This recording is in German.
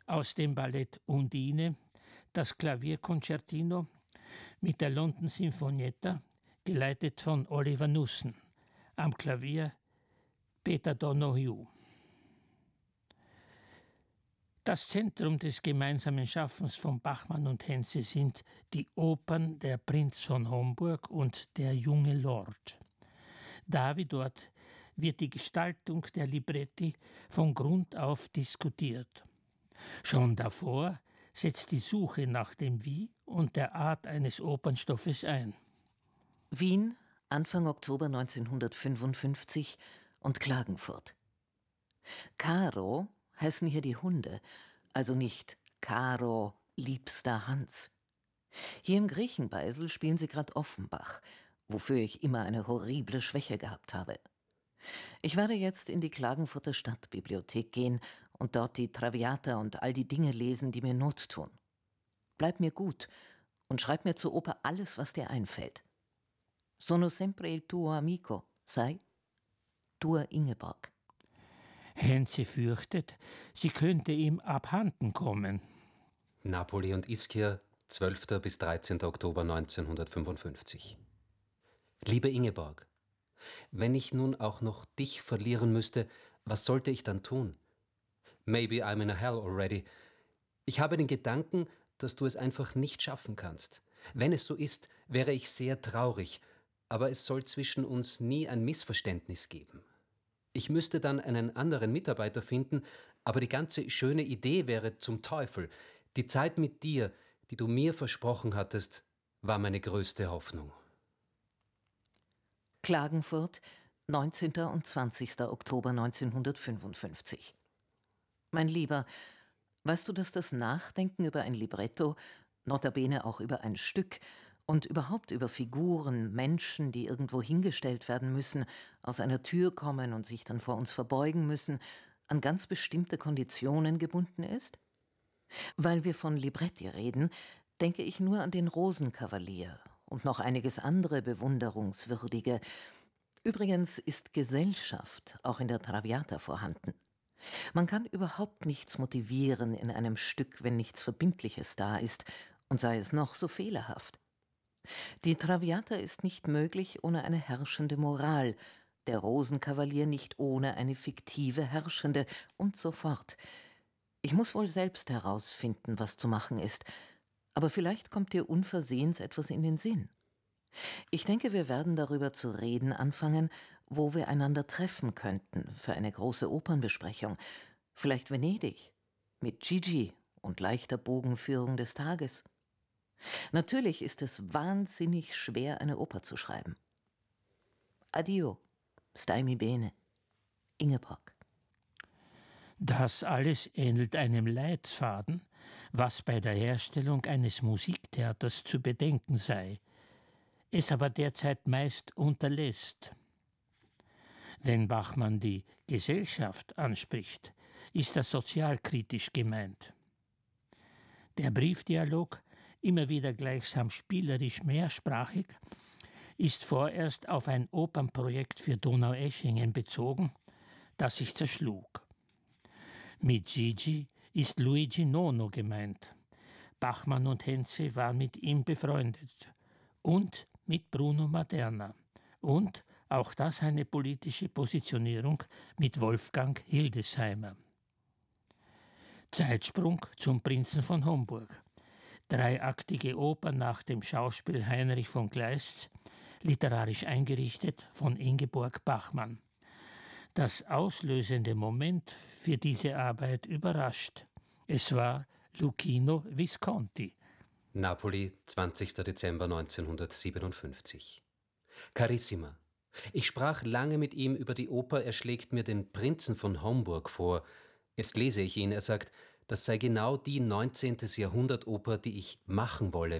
aus dem Ballett Undine das Klavierkonzertino mit der London Sinfonietta, geleitet von Oliver Nussen, am Klavier Peter Donoghue. Das Zentrum des gemeinsamen Schaffens von Bachmann und Henze sind die Opern Der Prinz von Homburg und Der junge Lord. Da wie dort wird die Gestaltung der Libretti von Grund auf diskutiert. Schon davor setzt die Suche nach dem Wie und der Art eines Opernstoffes ein. Wien, Anfang Oktober 1955 und Klagenfurt. Caro heißen hier die Hunde, also nicht Caro, liebster Hans. Hier im Griechenbeisel spielen sie grad Offenbach, wofür ich immer eine horrible Schwäche gehabt habe. Ich werde jetzt in die Klagenfurter Stadtbibliothek gehen und dort die Traviata und all die Dinge lesen, die mir Not tun. Bleib mir gut und schreib mir zur Oper alles, was dir einfällt. Sono sempre il tuo amico, sai? Tua Ingeborg. Henze fürchtet, sie könnte ihm abhanden kommen. Napoli und Ischia, 12. bis 13. Oktober 1955. Liebe Ingeborg, wenn ich nun auch noch dich verlieren müsste, was sollte ich dann tun? Maybe I'm in a hell already. Ich habe den Gedanken, dass du es einfach nicht schaffen kannst. Wenn es so ist, wäre ich sehr traurig, aber es soll zwischen uns nie ein Missverständnis geben. Ich müsste dann einen anderen Mitarbeiter finden, aber die ganze schöne Idee wäre zum Teufel. Die Zeit mit dir, die du mir versprochen hattest, war meine größte Hoffnung. Klagenfurt, 19. und 20. Oktober 1955. Mein Lieber, weißt du, dass das Nachdenken über ein Libretto, notabene auch über ein Stück und überhaupt über Figuren, Menschen, die irgendwo hingestellt werden müssen, aus einer Tür kommen und sich dann vor uns verbeugen müssen, an ganz bestimmte Konditionen gebunden ist? Weil wir von Libretti reden, denke ich nur an den Rosenkavalier und noch einiges andere Bewunderungswürdige. Übrigens ist Gesellschaft auch in der Traviata vorhanden. Man kann überhaupt nichts motivieren in einem Stück, wenn nichts Verbindliches da ist, und sei es noch so fehlerhaft. Die Traviata ist nicht möglich ohne eine herrschende Moral, der Rosenkavalier nicht ohne eine fiktive Herrschende und so fort. Ich muss wohl selbst herausfinden, was zu machen ist, aber vielleicht kommt dir unversehens etwas in den Sinn. Ich denke, wir werden darüber zu reden anfangen, wo wir einander treffen könnten für eine große Opernbesprechung. Vielleicht Venedig, mit Gigi und leichter Bogenführung des Tages. Natürlich ist es wahnsinnig schwer, eine Oper zu schreiben. Addio, stai mi bene, Ingeborg. Das alles ähnelt einem Leitfaden, was bei der Herstellung eines Musiktheaters zu bedenken sei, es aber derzeit meist unterlässt. Wenn Bachmann die Gesellschaft anspricht, ist das sozialkritisch gemeint. Der Briefdialog, immer wieder gleichsam spielerisch mehrsprachig, ist vorerst auf ein Opernprojekt für Donaueschingen bezogen, das sich zerschlug. Mit Gigi ist Luigi Nono gemeint. Bachmann und Henze waren mit ihm befreundet. Und mit Bruno Maderna. Und, auch das eine politische Positionierung, mit Wolfgang Hildesheimer. Zeitsprung zum Prinzen von Homburg. Dreiaktige Oper nach dem Schauspiel Heinrich von Kleist, literarisch eingerichtet von Ingeborg Bachmann. Das auslösende Moment für diese Arbeit überrascht. Es war Luchino Visconti. Napoli, 20. Dezember 1957. Carissima, ich sprach lange mit ihm über die Oper, er schlägt mir den Prinzen von Homburg vor. Jetzt lese ich ihn, er sagt, das sei genau die 19. Jahrhundertoper, die ich machen wolle,